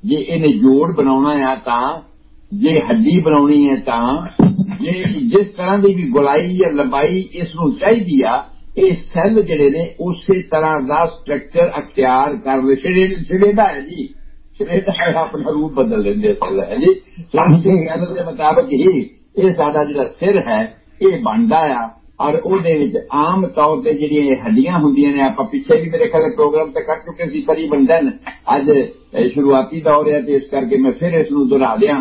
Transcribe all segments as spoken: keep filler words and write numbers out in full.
जे इन्हें जोड़ बनाना है तां, जे हड्डी बनानी है तां, जे जिस तरह की भी गुलाई या लंबाई इसनूं चाहीदी आ, ये सैल जिहड़े ने उसे तरह का स्ट्रक्चर अख्तियार कर ले छड़ेदा है जी, छड़ेदा है, अपना रूप बदल लेंदे सैल है जी। उनके गल के मुताबिक ही ये साडा जिहड़ा सिर है ये बनदा आ, और ਉਹਦੇ ਵਿੱਚ आम तौर पर ਜਿਹੜੀਆਂ हड्डियां ਹੁੰਦੀਆਂ ने, ਆਪਾਂ पिछे भी मेरे ख्याल प्रोग्राम ते कर चुके सी करीबन दिन, अज शुरुआती दौर है, इस करके मैं फिर इसनूं दोहरा दियां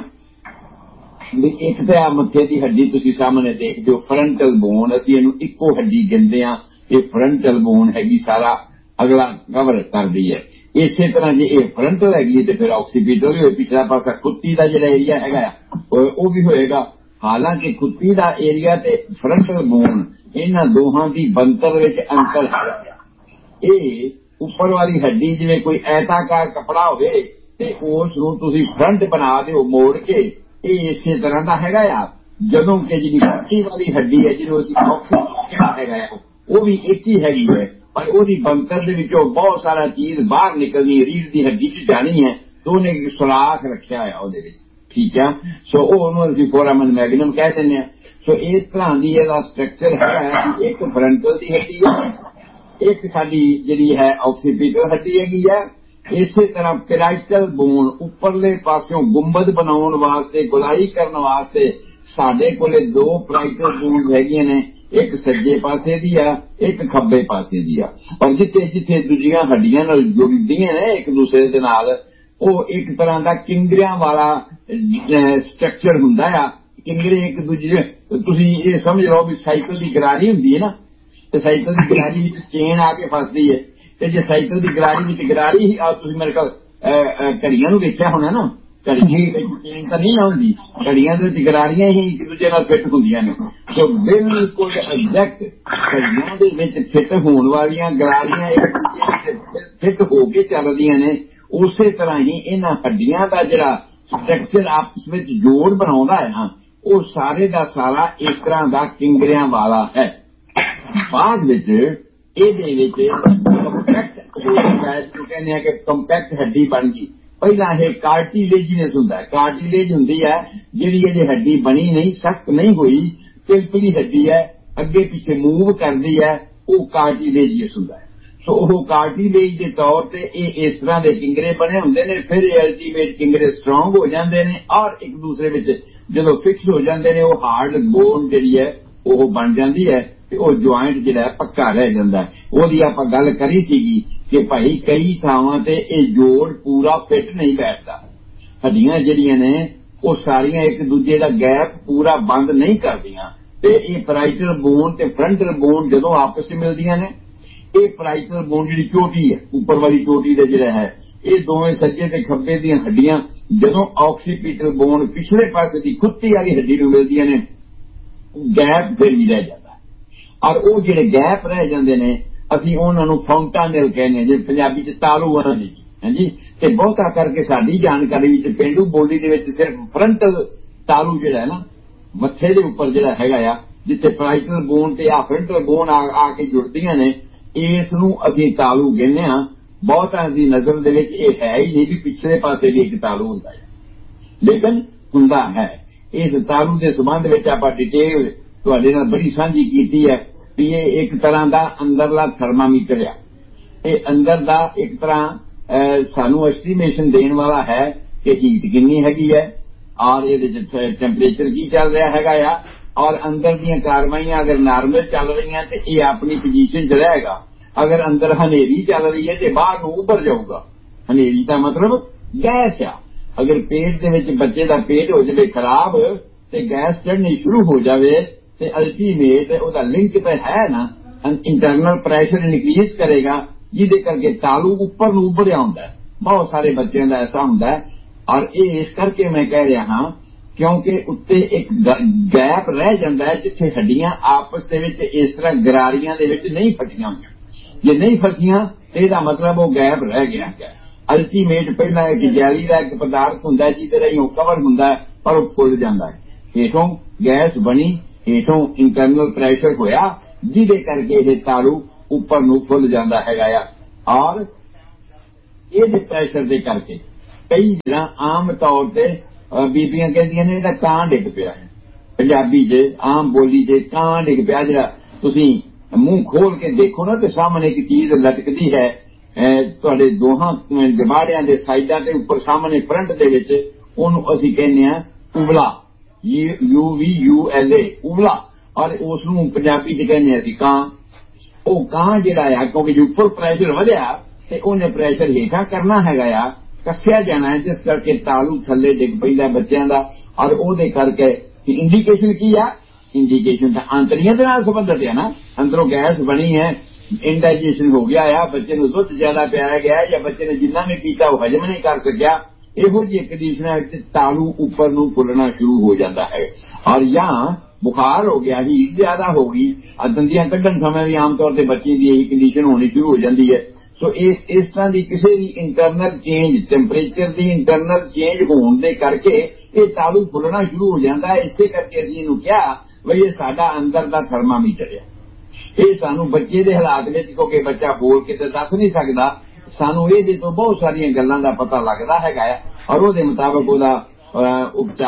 भी। एक तो आ मत्थे की हड्डी तुसीं सामने देखदे हो, फ्रंटल बोन, असीं इहनूं इक्को हड्डी कहंदे आ, ये फ्रंटल बोन हैगी, सारा अगला कवर करदी है। इसे तरह जे ये फ्रंटल हैगी ते फिर ऑक्सीपिटल भी होए, पिछला पासा कुत्ती का जिहड़ा एरिया हैगा वो भी होएगा। हालांकि कुत्ती का एरिया ते फ्रंटल बोन इन्हां दोहां की बनतर विच अंतर है। ये उपर वाली हड्डी जिवें कोई ऐताकार कपड़ा होवे ते उस नूं तुसीं फ्रंट बना दिओ मोड़ के, ये इसे तरह का हैगा आ। जदों कि जिहड़ी कुत्ती वाली हड्डी है जिहनूं असीं ऑक्सीपिटल हैगा आ, वो भी एक ही हैगी है, पर ओहदी बनतर दे विचों बहुत सारा चीज बाहर निकलनी, रीढ़ की हड्डी च जानी है, तो उन्हें सुराख रखिया है ओहदे विच, ठीक है। सो ਉਹਨੂੰ ਅਸੀਂ फोरामन मैग्नम कह ਦਿੰਦੇ हैं। सो इस तरह की ਇਹਦਾ स्ट्रक्चर है, एक फ्रंटल की हड्डी है, एक साडी ਜਿਹੜੀ है ऑक्सीपिटल हड्डी हैगी है। इसे तरह पेराइटल बोन उपरले पासों गुंबद बनाउण वास्ते, गुलाई करने वास्ते साडे कोले दो पेराइटल बोन हैगियां ने, एक सज्जे पासे दी आ, एक खब्बे पासे दी आ। और जिथे जिथे दूजियां हड्डियां नाल जुड़दियां ने एक दूसरे दे नाल, वो एक तरह का किंगरिया वाला स्ट्रक्चर हुंदा आ। किंगरे एक दूजे, तुसीं ये समझ लो भी साइकिल की गरारी हुंदी है ना, तो साइकिल की गरारी विच चेन आके फसदी है, ते जे साइकिल की गरारी विच गरारी ही आ, तुसीं मेरे ख्याल घड़ियां नूं वेखिया होना ना, घड़ी चेन तां नहीं हुंदी, घड़ियां दे विच गरारियां ही एक दूजे नाल फिट हुंदियां ने। सो बिल्कुल एग्जैक्ट घड़ियां दे विच फिट होण वालियां गरारियां एक दूजे नाल फिट हो के चलदियां ने, उसे तरह ही इन्हां हड्डियां दा जिहड़ा स्ट्रक्चर आपस में जोड़ बनाउंदा है ना, वो सारे का सारा एक तरह का किंगरियां वाला है। बाद विच इहदे विच कंपैक्ट कहने हैं कि कंपैक्ट हड्डी बन गई। पहला है कार्टिलेजिनस हुंदा है, कार्टिलेज हुंदी है जिहड़ी इहदी हड्डी बनी नहीं, सख्त नहीं हुई, पिलपिली हड्डी है, अगे पिछे मूव करदी है, वो कार्टिलेजियस हुंदा है। सो वो कार्टिलेज के तौर पर ये इस तरह के किंगरे बने होंगे ने, फिर अल्टीमेट किंगरे स्ट्रोंग हो जाते हैं और एक दूसरे में जो फिक्स हो जाते हैं, वो हार्ड बोन जी है वो बन जाती है, वो ज्वाइंट जो है पक्का रह जाता है। वो आप गल करी सीगी कि भाई कई थावां ते ये जोड़ पूरा फिट नहीं बैठता, हड्डियां जिहड़ियां ने वो सारियां एक दूजे का गैप पूरा बंद नहीं करदियां, ते ये पैराइटल बोन ते फ्रंटल बोन जदों आपस में मिलदियां ने, ये पैराइटल बोन जी चोटी है, उपर वाली चोटी का जिहड़ा है, ये दोवें सज्जे ते खब्बे दी हड्डियां जदों ऑक्सीपिटल बोन पिछले पासे की कुत्ती वाली हड्डी नूं मिलदियां ने, गैप फिर भी रह जाता है। और वो जिहड़े गैप रह जाते ने असीं उन्हां नूं फॉन्टानेल कहने, जिवें पंजाबी च तालू आखदे जी, हां जी। ते बहुता करके साडी जानकारी विच पेंडू बोली दे विच सिर्फ फ्रंटल तालू जिहड़ा है ना, मत्थे दे उपर जिहड़ा हैगा आ, जिथे पैराइटल बोन ते आ फ्रंटल बोन आके जुड़दियां ने, इस नूं असीं तालू कहने आ। बहुतां दी नज़र दे विच इह है ही नहीं भी पिछले पासे भी एक तालू हुंदा है, लेकिन हुंदा है। इस तालू के संबंध में आप डिटेल तुहाडे नाल बड़ी सांझी कीती है कि ये एक तरह का अंदरला थर्मामीटर है, ये अंदर का एक तरह सानू एस्टीमेशन देने वाला है कि हीट कितनी हैगी है और ये टेंपरेचर की चल रहा हैगा, और अंदर दी कारवाइयां अगर नॉर्मल चल रही हैं तो ये अपनी पोजीशन च रहेगा, अगर अंदर हनेरी चल रही है तो बाहर उभर जाऊगा। हनेरी का मतलब गैस आ, अगर पेट दे विच बच्चे का पेट हो जाए खराब तो गैस चढ़नी शुरू हो जाए तो अल्टीमेट उसका लिंक तो है ना, इंटरनल प्रेशर इंक्रीज करेगा जिसके करके तालू उपर नूं उभरिया हुंदा है। बहुत सारे बच्चों का ऐसा हुंदा है, और ये इस करके मैं कह रहा हाँ क्योंकि उत्ते एक गैप रह जाता है जिथे हड्डियां आपस दे विच इस तरह गरारियां दे विच नहीं फटियां होईयां, जे नहीं फसियां तो इसका मतलब वो गैप रह गया है। अल्टीमेट पहला एक जैली का एक पदार्थ हुंदा है जिहदे राहीं वो कवर हुंदा है पर वो फुल जाता है, हेठों गैस बनी, हेठों इंटरनल प्रेशर होया जिहदे करके ये तालू उपर नूं फुल जाता है, और ये प्रेशर दे करके ਕਈ ਜਿਹੜਾ ਆਮ ਤੌਰ ਤੇ ਬੀਬੀਆਂ ਕਹਿੰਦੀਆਂ ਨੇ ਇਹਦਾ ਕਾਂ ਡਿੱਗ ਪਿਆ ਹੈ। ਪੰਜਾਬੀ 'ਚ ਆਮ ਬੋਲੀ 'ਚ ਕਾਂ ਡਿੱਗ ਪਿਆ। ਜਿਹੜਾ ਤੁਸੀਂ ਮੂੰਹ ਖੋਲ ਕੇ ਦੇਖੋ ਨਾ ਤੇ ਸਾਹਮਣੇ ਇੱਕ ਚੀਜ਼ ਲਟਕਦੀ ਹੈ ਤੁਹਾਡੇ ਦੋਹਾਂ ਜਮਾੜਿਆਂ ਦੇ ਸਾਈਡਾਂ ਤੇ ਉੱਪਰ ਸਾਹਮਣੇ ਫਰੰਟ ਦੇ ਵਿੱਚ, ਉਹਨੂੰ ਅਸੀਂ ਕਹਿੰਦੇ ਹਾਂ ਉਬਲਾ, you we U L A, ਉਬਲਾ। ਔਰ ਉਸ ਨੂੰ ਪੰਜਾਬੀ 'ਚ ਕਹਿੰਦੇ ਹਾਂ ਅਸੀਂ ਕਾਂ। ਉਹ ਕਾਂ ਜਿਹੜਾ ਆ ਕਿਉਂਕਿ ਉੱਪਰ ਪ੍ਰੈਸ਼ਰ ਵਧਿਆ ਤੇ ਉਹਨੇ ਪ੍ਰੈਸ਼ਰ ਹੇਠਾਂ ਕਰਨਾ ਹੈਗਾ ਆ, ਕੱਸਿਆ ਜਾਣਾ ਹੈ, ਜਿਸ ਕਰਕੇ ਤਾਲੂ ਥੱਲੇ ਡਿੱਗ ਪੈਂਦਾ ਬੱਚਿਆਂ ਦਾ। ਔਰ ਉਹਦੇ ਕਰਕੇ ਇੰਡੀਕੇਸ਼ਨ ਕੀ ਆ? ਇੰਡੀਕੇਸ਼ਨ ਤਾਂ ਆਂਤੜੀਆਂ ਦੇ ਨਾਲ ਸੰਬੰਧਿਤ ਹੈ ਨਾ। ਅੰਦਰੋਂ ਗੈਸ ਬਣੀ ਹੈ, ਇੰਡਾਈਜੇਸ਼ਨ ਹੋ ਗਿਆ ਆ, ਬੱਚੇ ਨੂੰ ਦੁੱਧ ਜ਼ਿਆਦਾ ਪਿਆਇਆ ਗਿਆ ਜਾਂ ਬੱਚੇ ਨੇ ਜਿੰਨਾ ਵੀ ਪੀਤਾ ਉਹ ਹਜਮ ਨਹੀਂ ਕਰ ਸਕਿਆ। ਇਹੋ ਜਿਹੀ ਕੰਡੀਸ਼ਨਾਂ ਵਿੱਚ ਤਾਲੂ ਉੱਪਰ ਨੂੰ ਫੁੱਲਣਾ ਸ਼ੁਰੂ ਹੋ ਜਾਂਦਾ ਹੈ। ਔਰ ਜਾਂ ਬੁਖਾਰ ਹੋ ਗਿਆ, ਹੀਟ ਜ਼ਿਆਦਾ ਹੋ ਗਈ, ਦੰਦੀਆਂ ਕੱਢਣ ਸਮੇਂ ਵੀ ਆਮ ਤੌਰ ਤੇ ਬੱਚੇ ਦੀ ਇਹੀ ਕੰਡੀਸ਼ਨ ਹੋਣੀ ਸ਼ੁਰੂ ਹੋ ਜਾਂਦੀ ਹੈ। ਸੋ ਇਸ ਇਸ ਤਰ੍ਹਾਂ ਦੀ ਕਿਸੇ ਵੀ ਇੰਟਰਨਲ ਚੇਂਜ, ਟੈਂਪਰੇਚਰ ਦੀ ਇੰਟਰਨਲ ਚੇਂਜ ਹੋਣ ਦੇ ਕਰਕੇ ਇਹ ਤਾਲੂ ਫੁੱਲਣਾ ਸ਼ੁਰੂ ਹੋ ਜਾਂਦਾ ਹੈ। ਇਸੇ ਕਰਕੇ ਅਸੀਂ ਇਹਨੂੰ ਕਿਹਾ ਬਈ ਇਹ ਸਾਡਾ ਅੰਦਰ ਦਾ ਥਰਮਾਮੀਟਰ ਹੈ। ਇਹ ਸਾਨੂੰ ਬੱਚੇ ਦੇ ਹਾਲਾਤ ਵਿੱਚ, ਕਿਉਂਕਿ ਬੱਚਾ ਬੋਲ ਕੇ ਤਾਂ ਦੱਸ ਨਹੀਂ ਸਕਦਾ, ਸਾਨੂੰ ਇਹਦੇ ਤੋਂ ਬਹੁਤ ਸਾਰੀਆਂ ਗੱਲਾਂ ਦਾ ਪਤਾ ਲੱਗਦਾ ਹੈਗਾ ਆ ਔਰ ਉਹਦੇ ਮੁਤਾਬਕ ਉਹਦਾ ਉਪਚਾਰ